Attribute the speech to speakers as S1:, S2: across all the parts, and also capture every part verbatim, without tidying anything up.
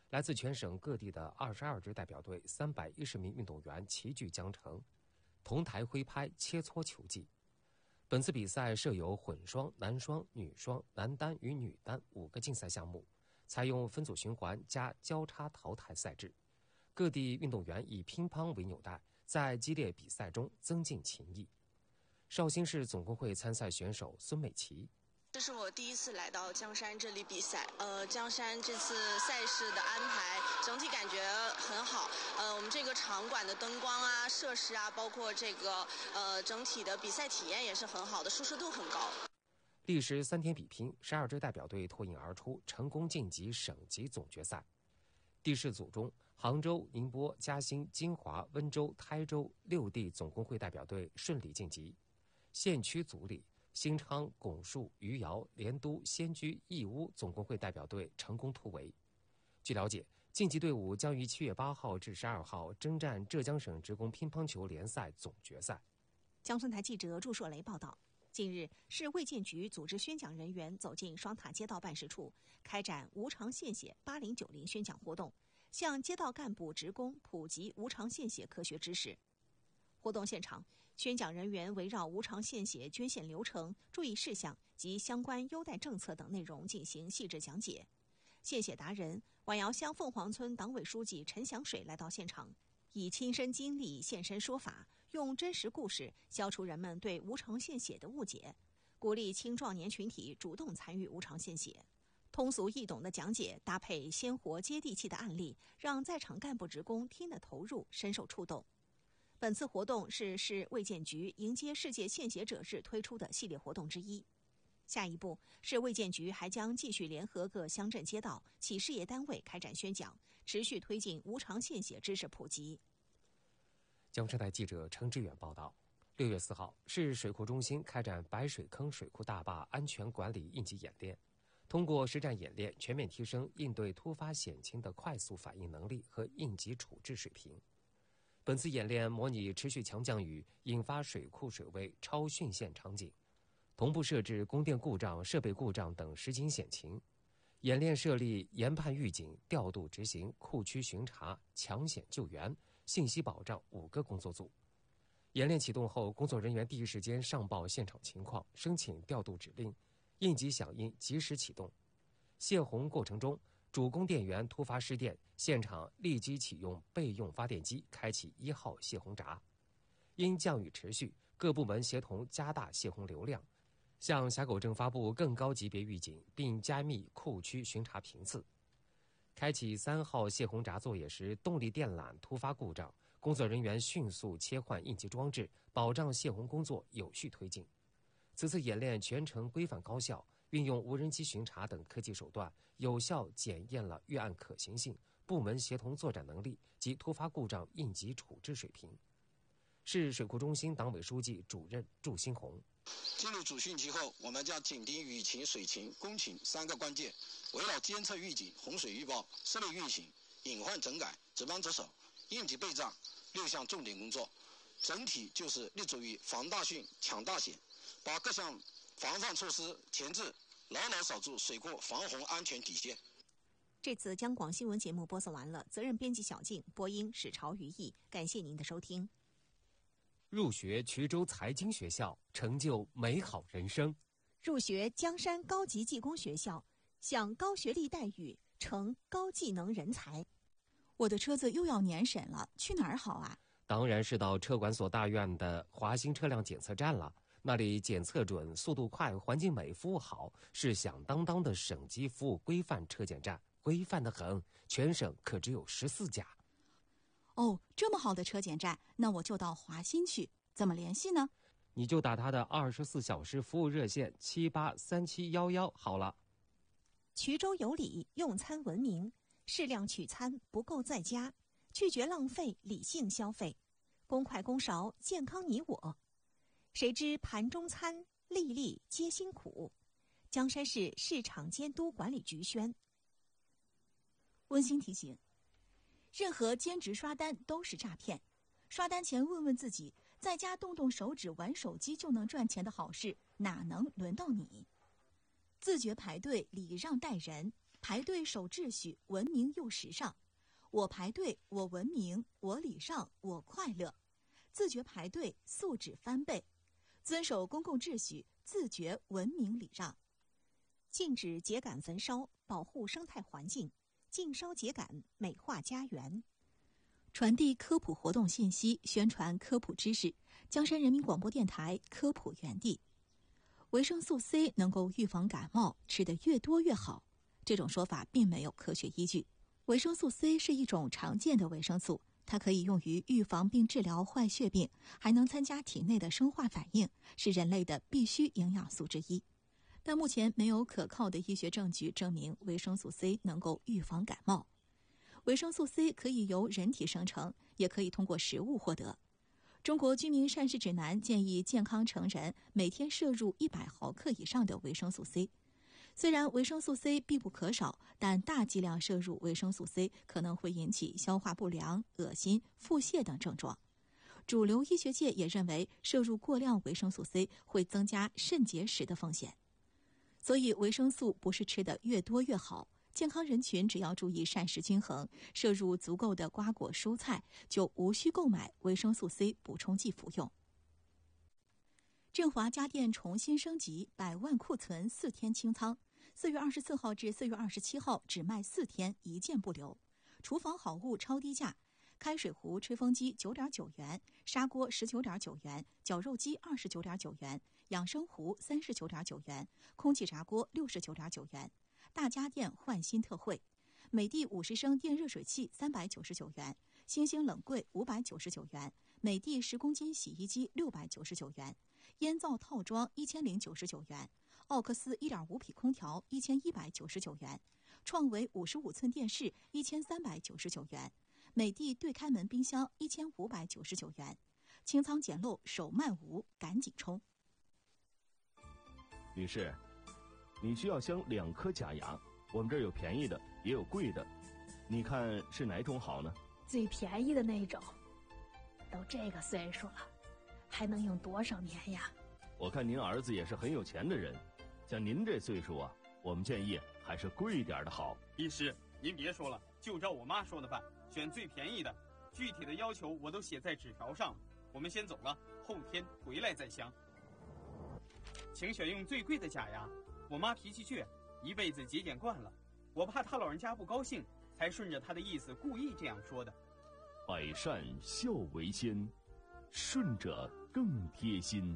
S1: 来自全省各地的二十二支代表队三百一十名运动员齐聚江城，同台挥拍切磋球技。本次比赛设有混双、男双、女双、男单与女单五个竞赛项目，采用分组循环加交叉淘汰赛制。各地运动员以乒乓为纽带，在激烈比赛中增进情谊。绍兴市总工会参赛选手孙美琪。
S2: 这是我第一次来到江山这里比赛，呃，江山这次赛事的安排整体感觉很好，呃，我们这个场馆的灯光啊、设施啊，包括这个呃整体的比赛体验也是很好的，舒适度很高。
S1: 历时三天比拼，十二支代表队脱颖而出，成功晋级省级总决赛。地市组中，杭州、宁波、嘉兴、金华、温州、台州六地总工会代表队顺利晋级。县区组里，新昌、拱墅、余姚、莲都、仙居、义乌总工会代表队成功突围。据了解，晋级队伍将于七月八号至十二号征战浙江省职工乒乓球联赛总决赛。
S3: 江苏台记者祝硕雷报道。近日，市卫健局组织宣讲人员走进双塔街道办事处，开展无偿献血八零九零宣讲活动，向街道干部职工普及无偿献血科学知识。活动现场，宣讲人员围绕无偿献血捐献流程、注意事项及相关优待政策等内容进行细致讲解。献血达人宛窑乡凤凰村党委书记陈祥水来到现场，以亲身经历现身说法，用真实故事消除人们对无偿献血的误解，鼓励青壮年群体主动参与无偿献血。通俗易懂的讲解搭配鲜活接地气的案例，让在场干部职工听得投入，深受触动。本次活动是市卫健局迎接世界献血者日推出的系列活动之一。下一步，市卫健局还将继续联合各乡镇街道、企事业单位开展宣讲，持续推进无偿献血知识普及。
S1: 江山台记者程志远报道。六月四号，市水库中心开展白水坑水库大坝安全管理应急演练，通过实战演练，全面提升应对突发险情的快速反应能力和应急处置水平。本次演练模拟持续强降雨引发水库水位超汛限场景，同步设置供电故障、设备故障等实景险情。演练设立研判预警、调度执行、库区巡查、抢险救援、信息保障五个工作组。演练启动后，工作人员第一时间上报现场情况，申请调度指令，应急响应及时启动。泄洪过程中，主供电源突发失电，现场立即启用备用发电机，开启一号泄洪闸。因降雨持续，各部门协同加大泄洪流量，向峡口镇发布更高级别预警，并加密库区巡查频次。开启三号泄洪闸作业时，动力电缆突发故障，工作人员迅速切换应急装置，保障泄洪工作有序推进。此次演练全程规范高效，运用无人机巡查等科技手段，有效检验了预案可行性、部门协同作战能力及突发故障应急处置水平。市水库中心党委书记主任祝新红。
S4: 进入主汛期后，我们将紧盯雨情、水情、工情三个关键，围绕监测预警、洪水预报、设备运行、隐患整改、值班值守、应急备战六项重点工作，整体就是立足于防大汛、抢大险，把各项防范措施前置，牢牢守住水库防洪安全底线。
S3: 这次央广新闻节目播送完了，责任编辑小静，播音史朝于毅，感谢您的收听。
S1: 入学衢州财经学校，成就美好人生；
S3: 入学江山高级技工学校，享高学历待遇，成高技能人才。
S5: 我的车子又要年审了，去哪儿好啊？
S1: 当然是到车管所大院的华兴车辆检测站了。那里检测准、速度快、环境美、服务好，是响当当的省级服务规范车检站，规范得很，全省可只有十四家。
S5: 哦，这么好的车检站，那我就到华新去。怎么联系呢？
S1: 你就打他的二十四小时服务热线七八三七幺幺好了。
S3: 衢州有礼，用餐文明，适量取餐，不够在家，拒绝浪费，理性消费，公筷公勺，健康你我。谁知盘中餐，粒粒皆辛苦。江山市市场监督管理局宣。
S5: 温馨提醒：任何兼职刷单都是诈骗。刷单前问问自己，在家动动手指玩手机就能赚钱的好事，哪能轮到你？自觉排队，礼让待人。 排队守秩序，文明又时尚。我排队，我文明，我礼让，我快乐。自觉排队，素质翻倍。遵守公共秩序，自觉文明礼让。
S3: 禁止秸秆焚烧，保护生态环境。禁烧秸秆，美化家园。
S5: 传递科普活动信息，宣传科普知识。江山人民广播电台科普园地。维生素 C 能够预防感冒，吃得越多越好。这种说法并没有科学依据。维生素 C 是一种常见的维生素，它可以用于预防并治疗坏血病，还能参加体内的生化反应，是人类的必需营养素之一。但目前没有可靠的医学证据证明维生素 C 能够预防感冒。维生素 C 可以由人体生成，也可以通过食物获得。中国居民膳食指南建议健康成人每天摄入一百毫克以上的维生素 C。虽然维生素 C 必不可少，但大剂量摄入维生素 C 可能会引起消化不良、恶心、腹泻等症状。主流医学界也认为，摄入过量维生素 C 会增加肾结石的风险。所以维生素不是吃得越多越好，健康人群只要注意膳食均衡，摄入足够的瓜果蔬菜，就无需购买维生素 C 补充剂服用。振华家电重新升级，百万库存四天清仓，四月二十四号至四月二十七号只卖四天，一件不留。厨房好物超低价，开水壶、吹风机九点九元，砂锅十九点九元，绞肉机二十九点九元，养生壶三十九点九元，空气炸锅六十九点九元。大家电换新特惠，美的五十升电热水器三百九十九元，星星冷柜五百九十九元，美的十公斤洗衣机六百九十九元，烟灶套装一千零九十九元，奥克斯一点五匹空调一千一百九十九元，创维五十五寸电视一千三百九十九元，美的对开门冰箱一千五百九十九元。清仓捡漏，手慢无，赶紧冲！
S6: 女士，你需要镶两颗假牙，我们这儿有便宜的，也有贵的，你看是哪种好呢？
S7: 最便宜的那种。都这个岁数了，还能用多少年呀？
S6: 我看您儿子也是很有钱的人，像您这岁数啊，我们建议还是贵一点的好。
S8: 医师，您别说了，就照我妈说的办，选最便宜的，具体的要求我都写在纸条上。我们先走了，后天回来再镶。请选用最贵的假牙。我妈脾气倔，一辈子节俭惯了，我怕她老人家不高兴，才顺着她的意思故意这样说的。
S6: 百善孝为先，顺着更贴心。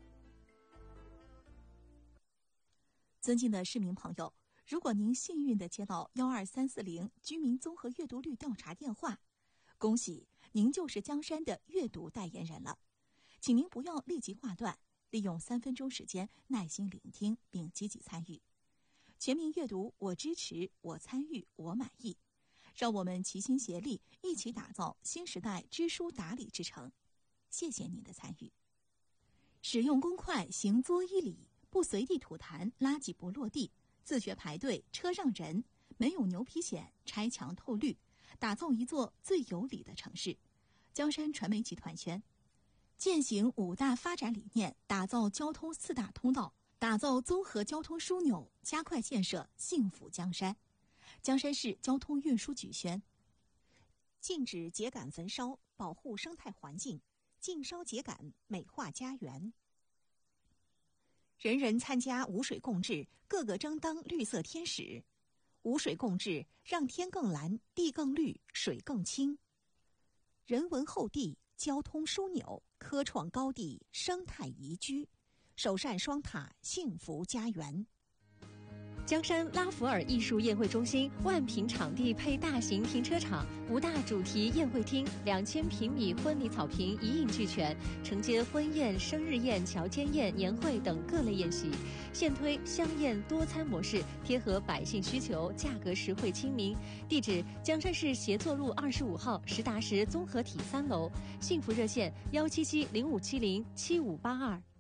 S5: 尊敬的市民朋友，如果您幸运地接到幺二三四零居民综合阅读率调查电话，恭喜您就是江山的阅读代言人了。请您不要立即挂断，利用三分钟时间耐心聆听并积极参与。全民阅读，我支持，我参与，我满意。让我们齐心协力，一起打造新时代知书达理之城。谢谢您的参与。使用公筷，行作一礼，不随地吐痰，垃圾不落地，自觉排队，车让人，没有牛皮癣，拆墙透绿，打造一座最有礼的城市。江山传媒集团宣，践行五大发展理念，打造交通四大通道，打造综合交通枢纽，加快建设幸福江山。江山市交通运输局宣，
S3: 禁止秸秆焚烧，保护生态环境。禁烧秸秆，美化家园。人人参加无水共治，个个争当绿色天使。无水共治，让天更蓝，地更绿，水更清。人文厚地，交通枢纽，科创高地，生态宜居。首善双塔，幸福家园。
S9: 江山拉弗尔艺术宴会中心万平场地配大型停车场，五大主题宴会厅，两千平米婚礼草坪一应俱全，承接婚宴、生日宴、乔间宴、年会等各类宴席。现推香宴多餐模式，贴合百姓需求，价格实惠亲民。地址：江山市协作路二十五号实达实综合体三楼。幸福热线：幺七七零五七零七五八二。